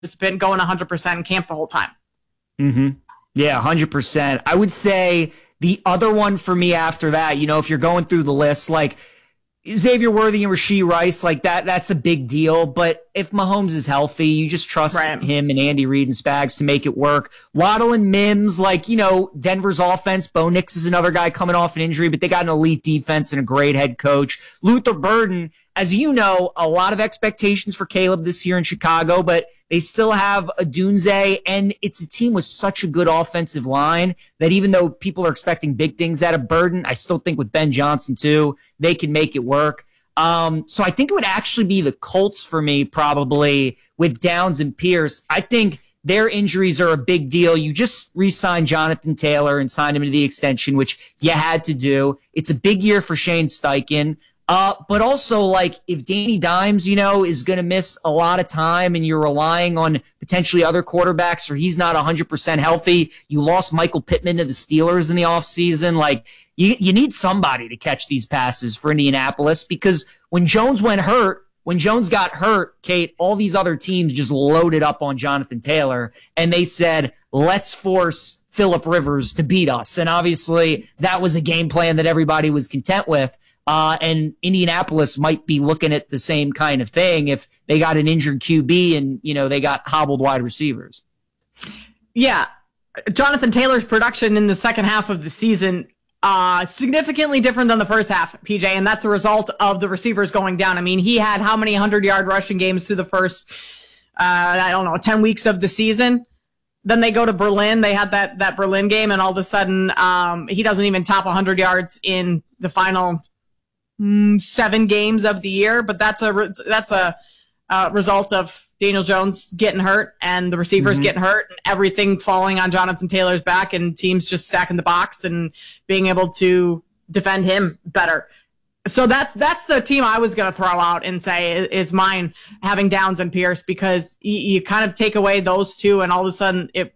been going 100% in camp the whole time. Mm-hmm. Yeah, 100%. I would say the other one for me after that, if you're going through the list, like Xavier Worthy and Rashee Rice, like that's a big deal. But if Mahomes is healthy, you just trust him and Andy Reid and Spags to make it work. Waddle and Mims, Denver's offense. Bo Nix is another guy coming off an injury, but they got an elite defense and a great head coach. Luther Burden, as you know, a lot of expectations for Caleb this year in Chicago, but they still have Odunze, and it's a team with such a good offensive line that even though people are expecting big things out of Burden, I still think with Ben Johnson too, they can make it work. So I think it would actually be the Colts for me, probably with Downs and Pierce. I think their injuries are a big deal. You just re-signed Jonathan Taylor and signed him to the extension, which you had to do. It's a big year for Shane Steichen. But also, if Danny Dimes, is going to miss a lot of time and you're relying on potentially other quarterbacks or he's not 100% healthy, you lost Michael Pittman to the Steelers in the offseason. You need somebody to catch these passes for Indianapolis, because when Jones got hurt, Kate, all these other teams just loaded up on Jonathan Taylor and they said, let's force Phillip Rivers to beat us. And obviously that was a game plan that everybody was content with. And Indianapolis might be looking at the same kind of thing if they got an injured QB and, they got hobbled wide receivers. Yeah. Jonathan Taylor's production in the second half of the season, significantly different than the first half, PJ, and that's a result of the receivers going down. I mean, he had how many 100-yard rushing games through the first, 10 weeks of the season? Then they go to Berlin. They had that Berlin game, and all of a sudden, he doesn't even top 100 yards in the final 7 games of the year. But that's a result of Daniel Jones getting hurt and the receivers getting hurt and everything falling on Jonathan Taylor's back and teams just stacking the box and being able to defend him better. So that's the team I was going to throw out and say is mine, having Downs and Pierce, because you kind of take away those two and all of a sudden it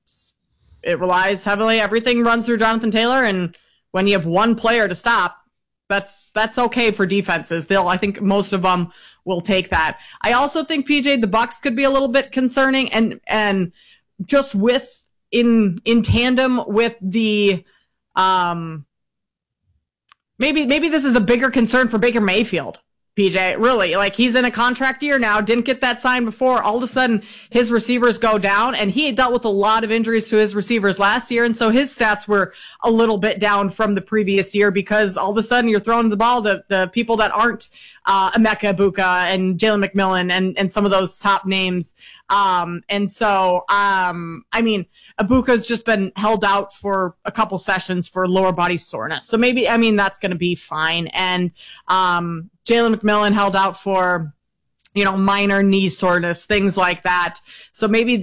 relies heavily. Everything runs through Jonathan Taylor, and when you have one player to stop, that's okay for defenses. I think most of them will take that. I also think, PJ, the Bucs could be a little bit concerning and just in tandem with the maybe this is a bigger concern for Baker Mayfield, PJ. Really, he's in a contract year now, didn't get that signed before. All of a sudden, his receivers go down, and he had dealt with a lot of injuries to his receivers last year, and so his stats were a little bit down from the previous year because all of a sudden you're throwing the ball to the people that aren't Emeka Egbuka and Jalen McMillan and some of those top names. Ibuka's just been held out for a couple sessions for lower body soreness. So maybe, that's going to be fine. And Jalen McMillan held out for, minor knee soreness, things like that. So maybe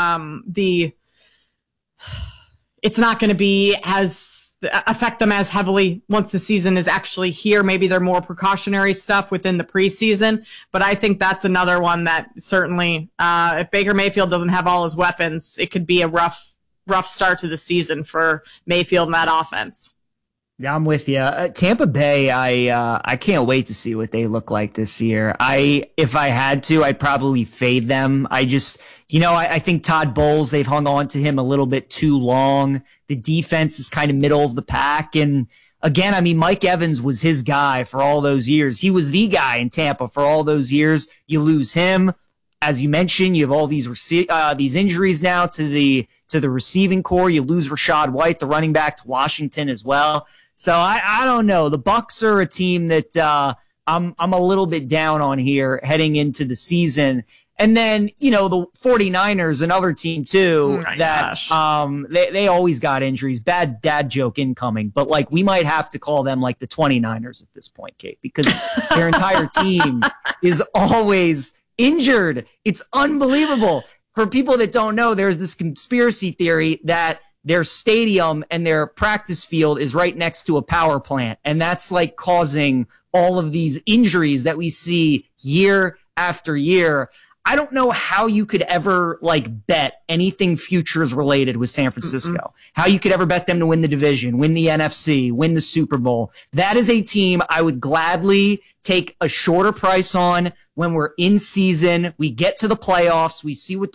it's not going to affect them as heavily once the season is actually here. Maybe they're more precautionary stuff within the preseason, but I think that's another one that certainly, if Baker Mayfield doesn't have all his weapons, it could be a rough start to the season for Mayfield and that offense. Yeah, I'm with you. Tampa Bay, I can't wait to see what they look like this year. If I had to, I'd probably fade them. I think Todd Bowles, they've hung on to him a little bit too long. The defense is kind of middle of the pack. And again, Mike Evans was his guy for all those years. He was the guy in Tampa for all those years. You lose him. As you mentioned, you have all these injuries now to the receiving core. You lose Rachaad White, the running back, to Washington as well. So I don't know. The Bucs are a team that I'm a little bit down on here heading into the season. And then, the 49ers, another team too, they always got injuries. Bad dad joke incoming. But we might have to call them the 29ers at this point, Kate, because their entire team is always injured. It's unbelievable. For people that don't know, there's this conspiracy theory that their stadium and their practice field is right next to a power plant. And that's causing all of these injuries that we see year after year. I don't know how you could ever like bet anything futures related with San Francisco. How you could ever bet them to win the division, win the NFC, win the Super Bowl. That is a team I would gladly take a shorter price on when we're in season. We get to the playoffs. We see what the